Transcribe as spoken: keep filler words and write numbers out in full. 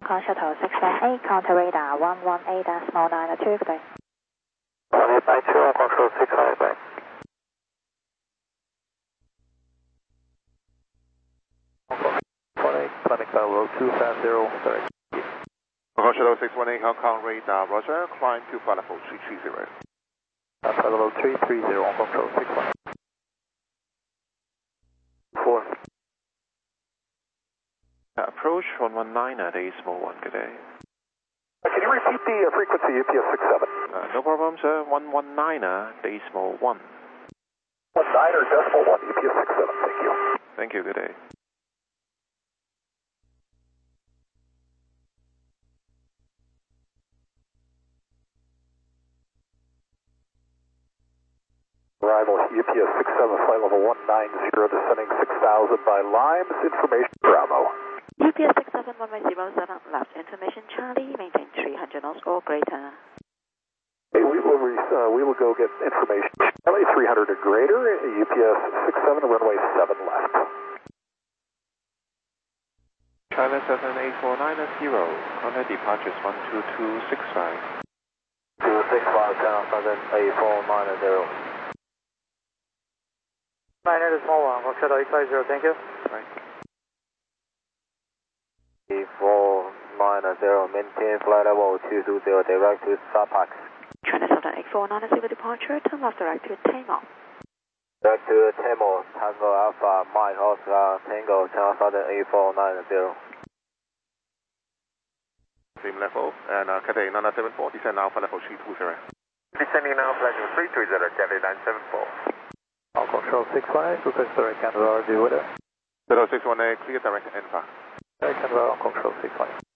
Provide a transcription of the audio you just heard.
Kong Shuttle six one eight, counter radar one one eight decimal nine two, good day. one eight nine two, Hong Kong Shuttle six one eight, bye. Hong Kong one eight, climbing level two five zero, direct. Hong Kong Shuttle six one eight, Hong Kong radar, roger, climb to flight level three three zero. Uh, flight level three three zero, Hong Kong Shuttle six one eight. four. Approach one one nine at decimal one, good day. Uh, can you repeat the uh, frequency U P S six seven? Uh, no problem, sir. one one nine decimal one. one nine or decimal one, U P S six seven, thank you. Thank you, good day. Arrival U P S six seven, flight level one nine zero, descending six thousand by Limes, information Bravo. U P S six seven one one zero seven, left information Charlie, maintain three hundred knots or greater. Okay, we will re uh, we will go get information Charlie three hundred or greater, U P S six seven, runway seven left. China seven eight four nine zero, contact departures one two two six five. two six five, China seven eight four nine zero. nine eight small one, Hong Kong Shuttle eight five zero, thank you. Right. eight four nine zero, maintain flight level two two zero, direct to Starbucks. China Southern eight four nine zero departure, turn left direct to Tamar. Direct to Tamar, Tango Alpha, Mike Oscar, Tango, China Southern eight four nine zero. Same level, and uh, Cathay nine seven four, descend now flight level three two zero. Descending now flight level three two zero, Cathay nine seven four. Hong Kong Shuttle six one eight, request direct Canada R D weather. Shuttle six one eight, clear direct Enfa. Direct Canada Hong Kong Shuttle six one eight.